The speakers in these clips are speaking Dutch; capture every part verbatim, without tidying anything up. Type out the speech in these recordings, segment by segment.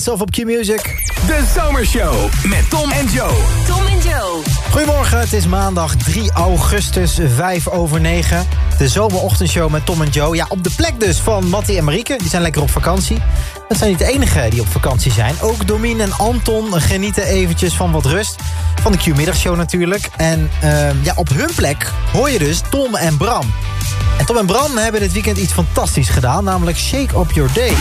Zelf op Q-Music. De Zomershow met Tom en Joe. Tom en Joe. Goedemorgen, het is maandag drie augustus, vijf over negen. De zomerochtendshow met Tom en Joe. Ja, op de plek dus van Mattie en Marieke. Die zijn lekker op vakantie. Dat zijn niet de enigen die op vakantie zijn. Ook Domien en Anton genieten eventjes van wat rust. Van de Q-middagshow natuurlijk. En uh, ja, op hun plek hoor je dus Tom en Bram. En Tom en Bram hebben dit weekend iets fantastisch gedaan. Namelijk Shake Up Your Day.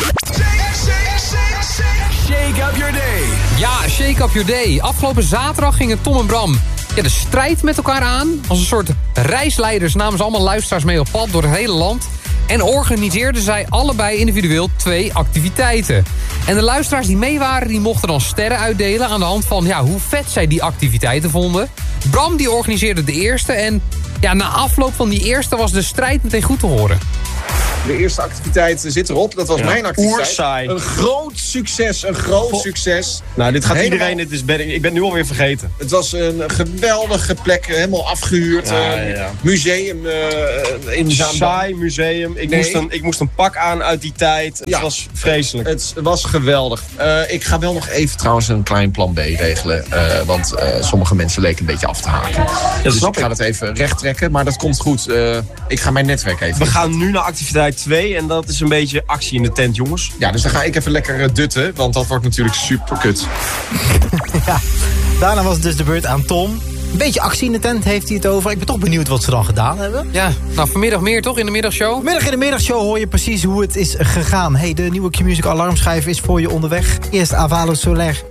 Shake Up Your Day. Ja, Shake Up Your Day. Afgelopen zaterdag gingen Tom en Bram ja, de strijd met elkaar aan. Als een soort reisleiders namen ze allemaal luisteraars mee op pad door het hele land. En organiseerden zij allebei individueel twee activiteiten. En de luisteraars die mee waren, die mochten dan sterren uitdelen aan de hand van ja, hoe vet zij die activiteiten vonden. Bram die organiseerde de eerste en ja, na afloop van die eerste was de strijd meteen goed te horen. De eerste activiteit zit erop. Dat was ja. mijn activiteit. Oersaai. Een groot succes. Een groot oh. succes. Nou, dit gaat helemaal... iedereen... Dit is ben, ik ben nu alweer vergeten. Het was een geweldige plek. Helemaal afgehuurd. Ja, uh, ja. Museum uh, in de Zaandam. Saai museum. Ik, nee. moest een, ik moest een pak aan uit die tijd. Het ja. was vreselijk. Het was geweldig. Uh, ik ga wel nog even trouwens een klein plan B regelen. Uh, want uh, sommige mensen leken een beetje af te haken. Ja, dus ik ga het even recht trekken. Maar dat komt goed. Uh, ik ga mijn netwerk even... We gaan nu naar activiteit twee. En dat is een beetje actie in de tent, jongens. Ja, dus dan ga ik even lekker uh, dutten. Want dat wordt natuurlijk super kut. Ja, daarna was het dus de beurt aan Tom. Een beetje actie in de tent heeft hij het over. Ik ben toch benieuwd wat ze dan gedaan hebben. Ja, nou vanmiddag meer toch in de middagshow? Vanmiddag in de middagshow hoor je precies hoe het is gegaan. Hey, de nieuwe Q-Music alarmschijf is voor je onderweg. Eerst Avalo Soler